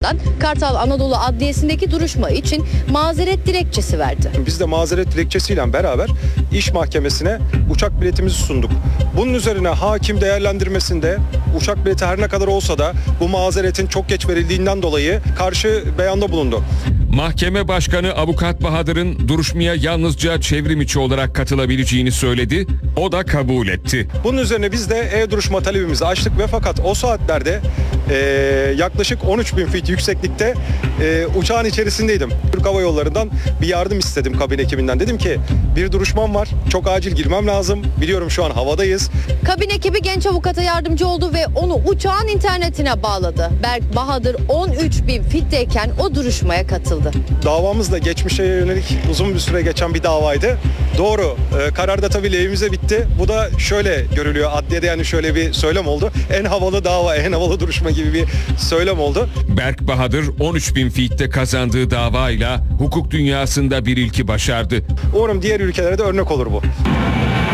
ardından Kartal Anadolu Adliyesi'ndeki duruşma için mazeret dilekçesi verdi. Biz de mazeret dilekçesiyle beraber iş mahkemesine uçak biletimizi sunduk. Bunun üzerine hakim değerlendirmesinde uçak bileti her ne kadar olsa da bu mazeretin çok geç verildiğinden dolayı karşı beyanda bulundu. Mahkeme Başkanı Avukat Bahadır'ın duruşmaya yalnızca çevrim içi olarak katılabileceğini söyledi. O da kabul etti. Bunun üzerine biz de e-duruşma talebimizi açtık ve fakat o saatlerde yaklaşık 13.000 feet yükseklikte uçağın içerisindeydim. Türk Hava Yolları'ndan bir yardım istedim kabin ekibinden. Dedim ki bir duruşmam var, çok acil girmem lazım. Biliyorum şu an havadayız. Kabin ekibi genç avukata yardımcı oldu ve onu uçağın internetine bağladı. Berk Bahadır 13.000 fitteyken o duruşmaya katıldı. Davamız da geçmişe yönelik uzun bir süre geçen bir davaydı. Doğru, kararda tabii lehimize bitti. Bu da şöyle görülüyor adliyede, yani şöyle bir söylem oldu. En havalı dava, en havalı duruşma gibi bir söylem oldu. Berk Bahadır 13.000 feet'te kazandığı davayla hukuk dünyasında bir ilki başardı. Umarım diğer ülkelere de örnek olur bu.